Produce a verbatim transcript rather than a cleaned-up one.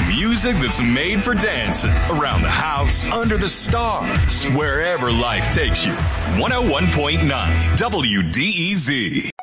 Music that's made for dancing. Around the house, under the stars, wherever life takes you. one oh one point nine W D E Z.